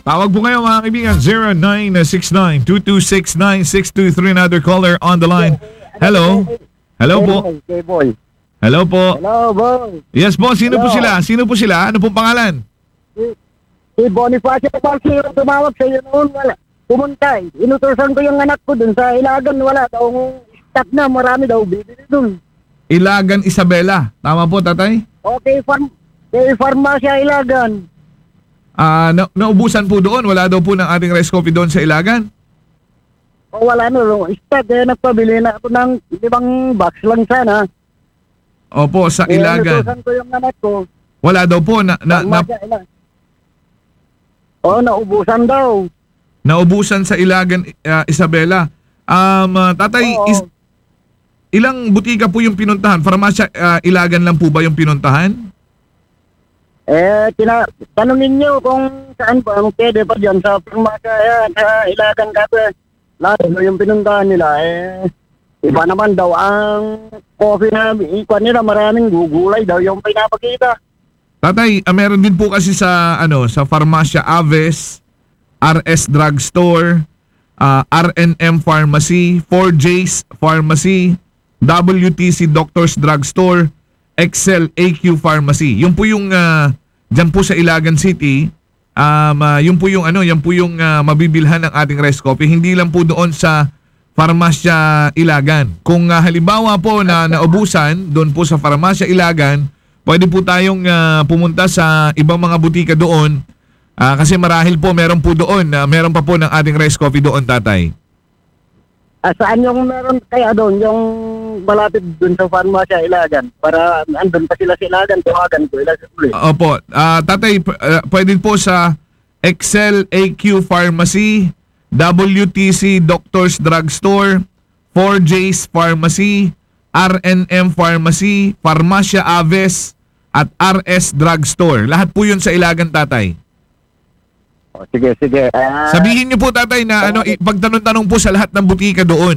Tawag po kayo mga kaibigan, 0969-226-9623. Another caller on the line. Hello? Hello po? K-Boy. Hello po? Hello, boy. Yes po, sino po Hello. sila? Sino po sila? Ano pong pangalan? Si Bonifacio Palsi yung tumawag sa iyo noon. Wala. Pumunta eh. Inutusan ko yung anak ko dun sa Ilagan. Wala daw stock na. Marami daw bibili dun. Ilagan Isabela. Tama po, tatay? Okay, Farmasya Ilagan. Naubusan po doon. Wala daw po ng ating rice coffee doon sa Ilagan. O wala no. Stock eh. Nagpabili na ako ng 5 box lang sana. Opo, sa Ilagan. Inutusan ko yung anak ko. Wala daw po. Farmasya Ilagan. Naubusan daw. Naubusan sa Ilagan Isabela. Tatay, Oo. ilang butika po yung pinuntahan? Farmasya Ilagan lang po ba yung pinuntahan? Tanungin nyo kung saan ba ang pwede pa dyan sa Farmasya sa Ilagan kasi. Lalo na yung pinuntahan nila iba naman daw ang coffee na ikuan nila, maraming gugulay daw yung pinapakita. Tatay, meron din po kasi sa sa Farmasya Aves, RS Drugstore, RNM Pharmacy, 4J's Pharmacy, WTC Doctors Drugstore, Excel AQ Pharmacy. Yung po yung diyan po sa Ilagan City, yung po yung mabibilhan ng ating rice coffee. Hindi lang po doon sa Farmasya Ilagan. Kung halimbawa po na naubusan doon po sa Farmasya Ilagan, pwede po tayong pumunta sa ibang mga butika doon kasi marahil po meron po doon, meron pa po ng ating rice coffee doon, tatay. Saan yung meron kaya doon, yung malapit doon sa Farmasya Ilagan? Para andun pa sila sa Ilagan, tuwagan ko ulit. Opo, tatay, pwede po sa Excel AQ Pharmacy, WTC Doctors Drugstore, 4J's Pharmacy, RNM Pharmacy, Farmasya Aves, at RS Drugstore. Lahat po yun sa Ilagan, tatay. Sige. Sabihin niyo po, tatay, na pagtanong-tanong po sa lahat ng butika doon.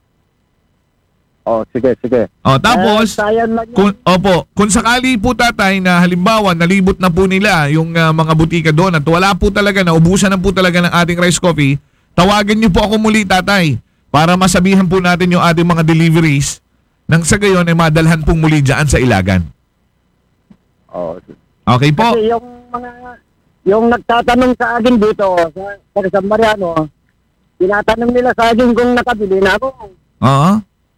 Sige. Tapos, Sayang lang kung sakali po, tatay, na halimbawa nalibot na po nila yung mga butika doon at wala po talaga, naubusan na po talaga ng ating rice coffee, tawagan niyo po ako muli, tatay, para masabihan po natin yung ating mga deliveries nang sa gayon ay madalhan pong muli dyan sa Ilagan. Okay po? Kasi yung nagtatanong sa akin dito sa San Mariano, tinatanong nila sa akin kung nakabili na ako. Oo.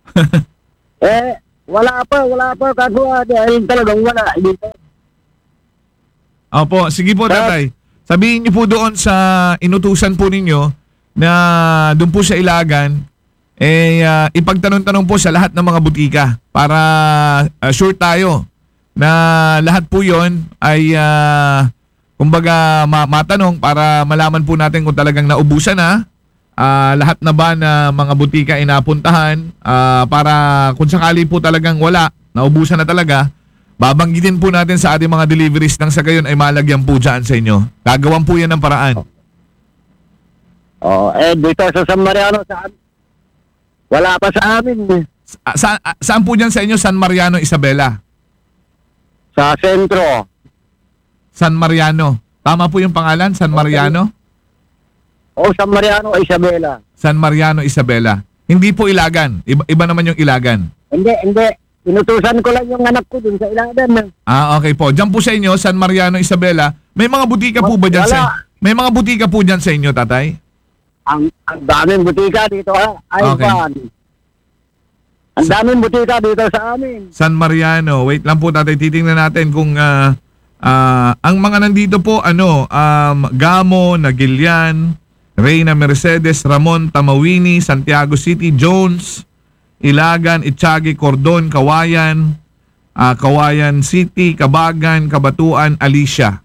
Wala pa kagawa dahil talagang wala dito. Opo, sige po, tatay. Sabihin niyo po doon sa inutusan po ninyo na doon po sa Ilagan, ipagtanong-tanong po sa lahat ng mga butika para sure tayo na lahat po yon ay kumbaga matanong para malaman po natin kung talagang naubusan na lahat na ba na mga butika ay napuntahan para kung sakali po talagang wala, naubusan na talaga, babanggitin po natin sa ating mga deliveries nang sa gayon ay malagyan po dyan sa inyo. Gagawan po yan ng paraan. Dito sa San Mariano, wala pa sa amin. Saan po dyan sa inyo? San Mariano, Isabela? Sa sentro. San Mariano. Tama po yung pangalan? San Mariano? San Mariano, Isabela. San Mariano, Isabela. Hindi po Ilagan. Iba naman yung Ilagan. Hindi. Inutusan ko lang yung anak ko dun sa Ilagan. Okay po. Diyan po sa inyo, San Mariano, Isabela. May mga butika po ba dyan May mga butika po dyan sa inyo, tatay? Ang daming butika dito, Okay. Ang daming butika dito sa amin. San Mariano. Wait lang po, tatay. Titingnan natin kung ang mga nandito po, Gamo, Nagilian, Reyna Mercedes, Ramon, Tamawini, Santiago City, Jones, Ilagan, Itchagi, Cordon, Kawayan, Kawayan City, Kabagan, Kabatuan, Alicia.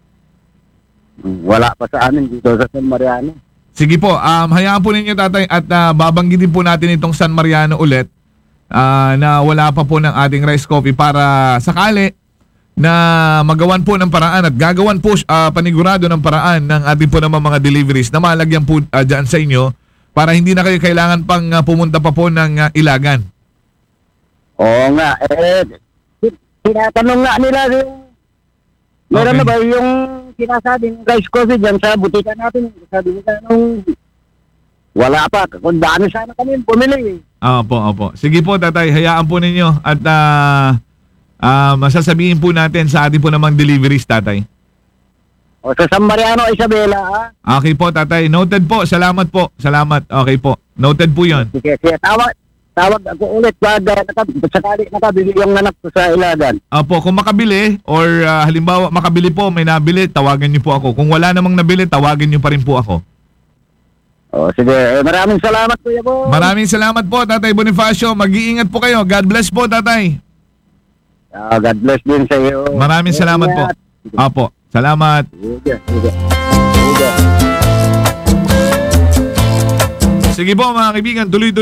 Wala pa sa amin dito sa San Mariano. Sige po, hayaan po ninyo, tatay, at babanggitin po natin itong San Mariano ulit na wala pa po ng ating rice coffee para sakali na magawan po ng paraan at gagawan po panigurado ng paraan ng ating po naman mga deliveries na malagyan po dyan sa inyo para hindi na kayo kailangan pang pumunta pa po ng Ilagan. Oo nga, tinatanong nga nila meron na ba yung sinasabi ng rice coffee dyan sa butika natin. Sabi nila nung wala pa. Kung dami sana kami pumili. Opo. Sige po, tatay. Hayaan po ninyo. At masasabihin po natin sa ating po namang deliveries, tatay. O sa San Mariano, Isabela, ha? Okay po, tatay. Noted po. Salamat po. Salamat. Okay po. Noted po yun. Sige. Tawag ako ulit pag sakali nakabili yung anak ko sa Ilagan. Opo, kung makabili or halimbawa makabili po, may nabili, tawagan niyo po ako. Kung wala namang nabili, tawagan niyo pa rin po ako. O sige, maraming salamat Kuya Boy. Maraming salamat po, Tatay Bonifacio. Mag-iingat po kayo. God bless po, Tatay. God bless din sa iyo. Maraming salamat po. Opo, salamat. Sige. Sige po mga kaibigan, tuloy